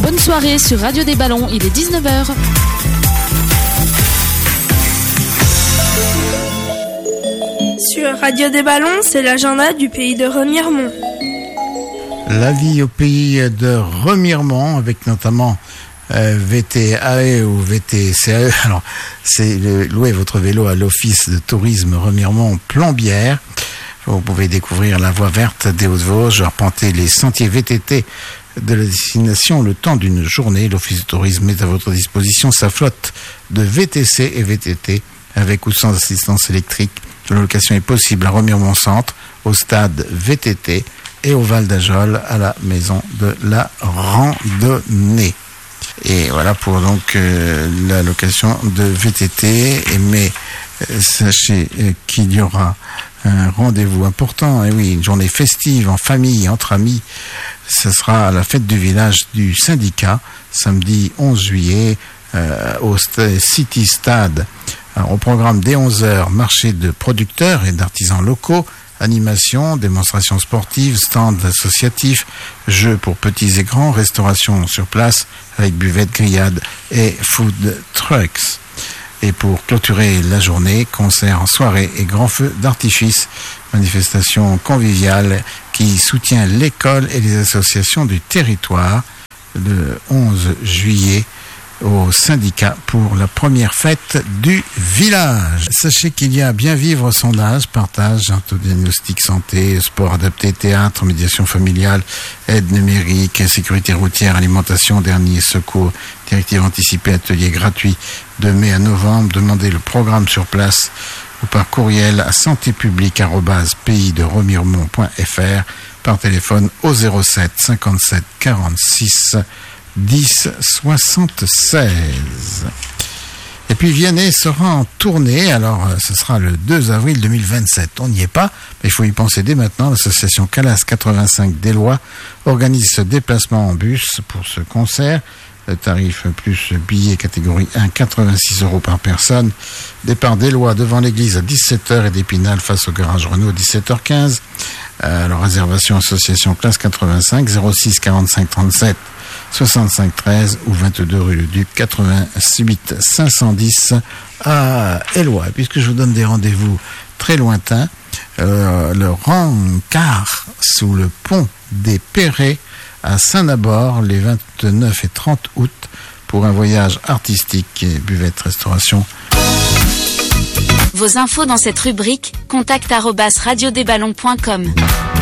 Bonne soirée sur Radio des Ballons, il est 19h. Sur Radio des Ballons, c'est l'agenda du pays de Remiremont. La vie au pays de Remiremont, avec notamment VTAE ou VTCAE. Alors, c'est louer votre vélo à l'Office de tourisme Remiremont-Plombières. Vous pouvez découvrir la voie verte des Hauts-de-Vosges, arpenter les sentiers VTT de la destination le temps d'une journée. L'Office de tourisme met à votre disposition sa flotte de VTC et VTT avec ou sans assistance électrique. La location est possible à Remiremont-Centre, au stade VTT et au Val d'Ajol à la maison de la randonnée. Et voilà pour donc la location de VTT. Mais sachez qu'il y aura un rendez-vous important, et oui, une journée festive en famille, entre amis. Ce sera à la fête du village du syndicat, samedi 11 juillet, au City Stade. Alors, au programme dès 11h, marché de producteurs et d'artisans locaux, animation, démonstrations sportives, stands associatifs, jeux pour petits et grands, restauration sur place avec buvette, grillade et food trucks. Et pour clôturer la journée, concert en soirée et grand feu d'artifice, manifestation conviviale qui soutient l'école et les associations du territoire le 11 juillet au syndicat pour la première fête du village. Sachez qu'il y a Bien Vivre sondage, partage, autodiagnostic santé, sport adapté, théâtre, médiation familiale, aide numérique, sécurité routière, alimentation, dernier secours, directive anticipée, atelier gratuit de mai à novembre. Demandez le programme sur place ou par courriel à santépublique@paysderemiremont.fr, par téléphone au 07 57 46 10 76. Et puis Vianney sera en tournée, alors ce sera le 2 avril 2027. On n'y est pas, mais il faut y penser dès maintenant. L'association Calas 85 d'Éloie organise ce déplacement en bus pour ce concert. Le tarif plus billet catégorie 1, 86 € par personne. Départ d'Éloie devant l'église à 17h et d'Épinal face au garage Renault à 17h15. Alors réservation association Classe 85 06 45 37 65 13 ou 22 rue Le Duc 88 510 à Éloie. Puisque je vous donne des rendez-vous très lointains, le rencard sous le pont des Perrets à Saint-Nabord les 29 et 30 août pour un voyage artistique et buvette restauration. Vos infos dans cette rubrique, contact@radiodesballons.com.